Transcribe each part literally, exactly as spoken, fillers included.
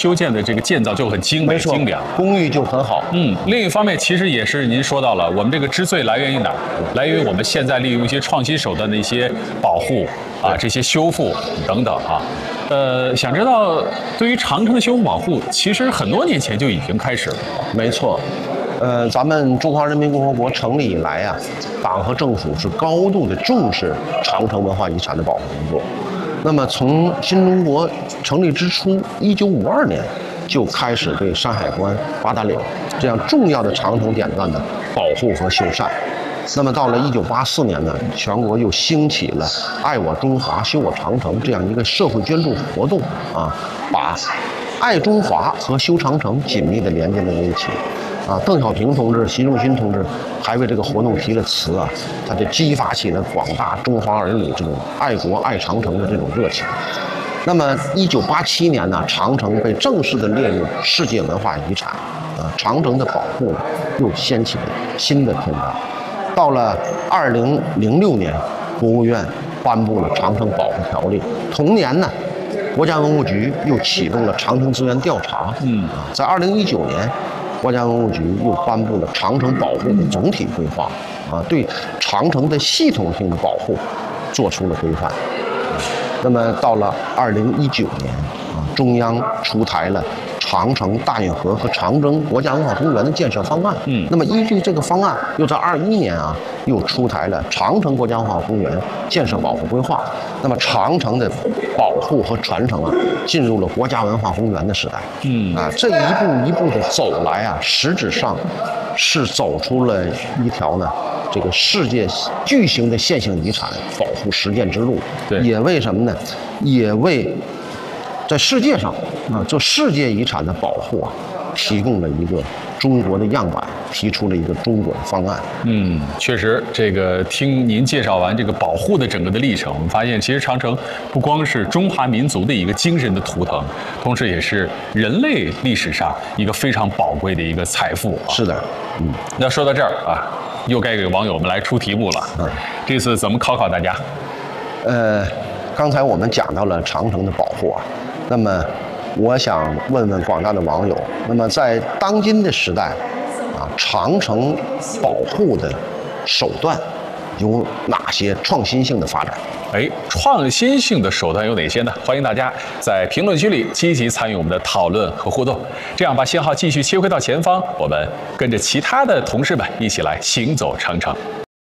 修建的这个建造就很精美精良， 工艺就很好。 嗯，另一方面，其实也是您说到了，我们这个之最来源于哪儿？来源于我们现在利用一些创新手段的一些保护啊，这些修复等等啊。呃，想知道对于长城的修复保护，其实很多年前就已经开始了。 没错。呃，咱们中华人民共和国成立以来啊，党和政府是高度的重视长城文化遗产的保护工作。那么，从新中国成立之初，一九五二年就开始对山海关、八达岭这样重要的长城典范的保护和修缮。那么，到了一九八四年呢，全国又兴起了“爱我中华，修我长城”这样一个社会捐助活动啊，把爱中华和修长城紧密地连接在了一起。啊，邓小平同志、习仲勋同志还为这个活动提了词啊，他就激发起了广大中华儿女这种爱国爱长城的这种热情。那么，一九八七年呢，长城被正式的列入世界文化遗产，啊，长城的保护呢又掀起了新的篇章。到了二零零六年，国务院颁布了《长城保护条例》，同年呢，国家文物局又启动了长城资源调查。嗯，啊，在二零一九年。国家文物局又颁布了长城保护的总体规划，啊，对长城的系统性的保护做出了规范。那么到了二零一九年，啊，中央出台了长城、大运河和长征国家文化公园的建设方案。嗯，那么依据这个方案，又在二一年啊，又出台了长城国家文化公园建设保护规划。那么长城的保护和传承啊，进入了国家文化公园的时代。嗯啊，这一步一步的走来啊，实质上是走出了一条呢这个世界巨型的线性遗产保护实践之路。对，也为什么呢？也为在世界上啊做世界遗产的保护啊，提供了一个中国的样板，提出了一个中国的方案。 嗯，确实，这个听您介绍完这个保护的整个的历程，我们发现其实长城不光是中华民族的一个精神的图腾，同时也是人类历史上一个非常宝贵的一个财富。 是的， 嗯。那说到这儿啊，又该给网友们来出题目了。嗯，这次怎么考考大家？ 呃，刚才我们讲到了长城的保护啊，那么我想问问广大的网友，那么在当今的时代啊，长城保护的手段有哪些创新性的发展？ 哎，创新性的手段有哪些呢？欢迎大家在评论区里积极参与我们的讨论和互动，这样把信号继续切回到前方，我们跟着其他的同事们一起来行走长城。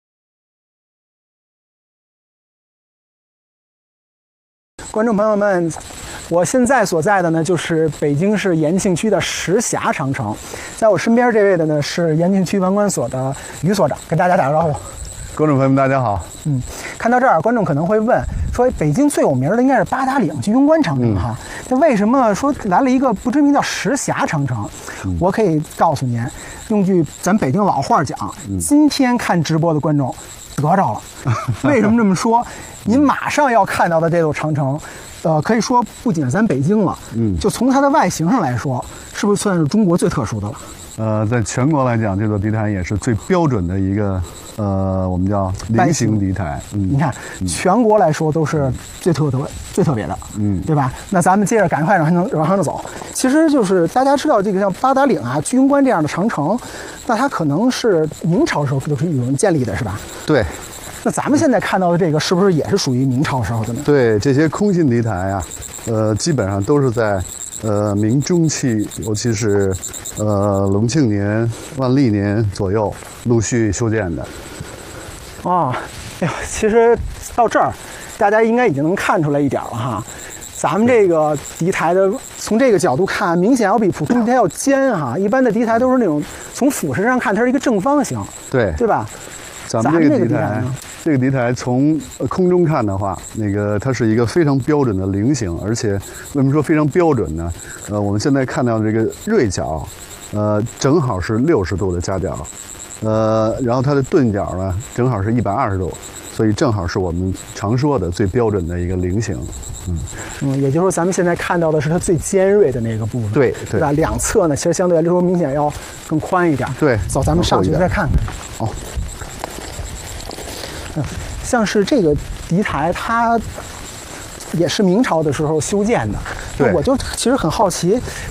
观众朋友们，我现在所在的呢，就是北京市延庆区的石峡长城。在我身边这位的呢，是延庆区文管所的于所长，跟大家打个招呼。 观众朋友们，大家好。 嗯，看到这儿，观众可能会问说，北京最有名的应该是八达岭居庸关长城哈，那、嗯、为什么说来了一个不知名叫石峡长城？嗯、我可以告诉您，用句咱北京老话讲，嗯、今天看直播的观众得着了。为什么这么说？您马上要看到的这座长城，呃，可以说不仅是咱北京了，嗯，就从它的外形上来说，是不是算是中国最特殊的了？ 呃，在全国来讲，这座敌台也是最标准的一个，呃，我们叫菱形敌台。 嗯，你看，嗯、全国来说都是最特特最特别的，嗯，对吧？那咱们接着赶快往上往上走。其实就是大家知道这个像八达岭啊、居庸关这样的长城，那它可能是明朝时候就是有人建立的，是吧？ 对。 那咱们现在看到的这个是不是也是属于明朝时候的呢？ 对，这些空心敌台啊，呃，基本上都是在呃明中期，尤其是呃隆庆年、万历年左右陆续修建的。 哦，哎呦，其实到这儿，大家应该已经能看出来一点了哈。咱们这个敌台的，从这个角度看，明显要比普通敌台要尖哈。一般的敌台都是那种从俯视上看，它是一个正方形， 对， 对吧？ 咱们这个敌台，这个敌台从空中看的话，那个它是一个非常标准的菱形，而且为什么说非常标准呢？呃，我们现在看到的这个锐角，呃，正好是六十度的夹角，呃，然后它的钝角呢，正好是一百二十度，所以正好是我们常说的最标准的一个菱形。 嗯嗯，也就是说，咱们现在看到的是它最尖锐的那个部分， 对对吧？两侧呢，其实相对来说明显要更宽一点。 对， 走，咱们上去再看看。 好。 嗯，像是这个敌台，它也是明朝的时候修建的。 对， 我就其实很好奇，